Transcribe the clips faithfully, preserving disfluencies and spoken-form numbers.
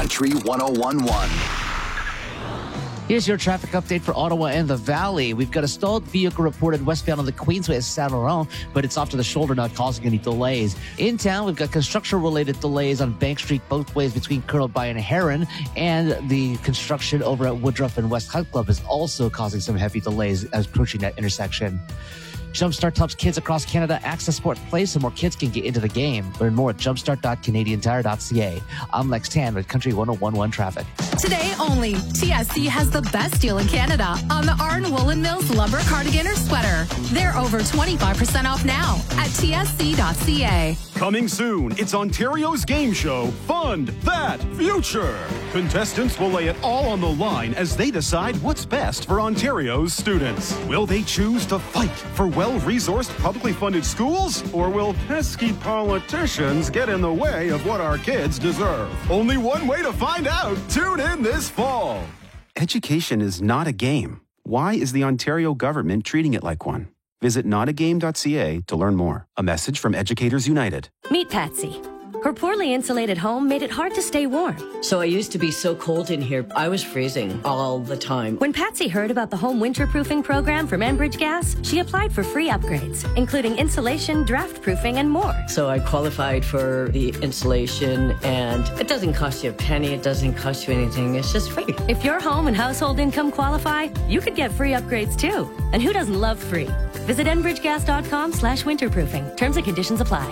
Country one oh one point one. Here's your traffic update for Ottawa and the Valley. We've got a stalled vehicle reported westbound on the Queensway at Saint Laurent, but it's off to the shoulder, not causing any delays. In town, we've got construction-related delays on Bank Street both ways between Colonel Bay and Heron, and the construction over at Woodruff and West Hunt Club is also causing some heavy delays as approaching that intersection. Jumpstart helps kids across Canada access sport play so more kids can get into the game. Learn more at jumpstart dot canadian tire dot c a. I'm Lex Tan with Country one oh one point one Traffic. Today only, T S C has the best deal in Canada on the Arn Woolen Mills lumber cardigan or sweater. They're over twenty-five percent off now at t s c dot c a. Coming soon, it's Ontario's game show, Fund That Future. Contestants will lay it all on the line as they decide what's best for Ontario's students. Will they choose to fight for well-resourced, publicly funded schools? Or will pesky politicians get in the way of what our kids deserve? Only one way to find out. Tune in this fall. Education is not a game. Why is the Ontario government treating it like one? Visit not a game dot c a to learn more. A message from Educators United. Meet Patsy. Her poorly insulated home made it hard to stay warm. So I used to be so cold in here, I was freezing all the time. When Patsy heard about the home winterproofing program from Enbridge Gas, she applied for free upgrades, including insulation, draft proofing, and more. So I qualified for the insulation, and it doesn't cost you a penny, it doesn't cost you anything, it's just free. If your home and household income qualify, you could get free upgrades too. And who doesn't love free? Visit enbridge gas dot com slash winterproofing. Terms and conditions apply.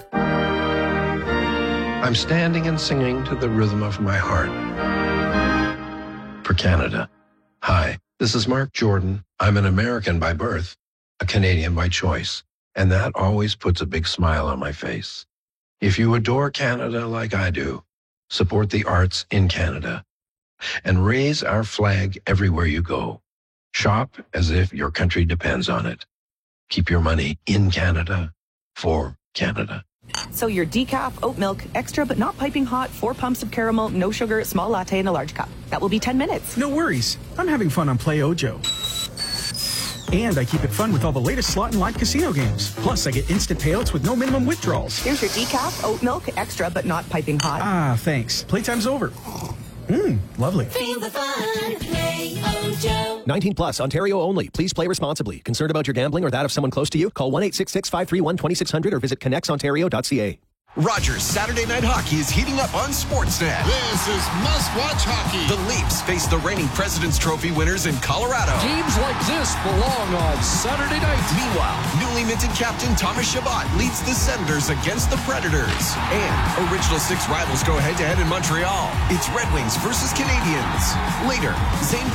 I'm standing and singing to the rhythm of my heart. For Canada. Hi, this is Mark Jordan. I'm an American by birth, a Canadian by choice, and that always puts a big smile on my face. If you adore Canada like I do, support the arts in Canada and raise our flag everywhere you go. Shop as if your country depends on it. Keep your money in Canada for Canada. So your decaf, oat milk, extra but not piping hot, four pumps of caramel, no sugar, small latte in a large cup. That will be ten minutes. No worries. I'm having fun on Play Ojo. And I keep it fun with all the latest slot and live casino games. Plus, I get instant payouts with no minimum withdrawals. Here's your decaf, oat milk, extra but not piping hot. Ah, thanks. Playtime's over. Mmm, lovely. Feel the fun. Play Ojo. nineteen plus, Ontario only. Please play responsibly. Concerned about your gambling or that of someone close to you? Call one eight six six, five three one, two six zero zero or visit connects ontario dot c a. Rogers Saturday Night Hockey is heating up on Sportsnet. This is must-watch hockey. The Leafs face the reigning President's Trophy winners in Colorado. Games like this belong on Saturday night. Meanwhile, newly minted captain Thomas Chabot leads the Senators against the Predators. And Original Six rivals go head-to-head in Montreal. It's Red Wings versus Canadiens. Later, Zane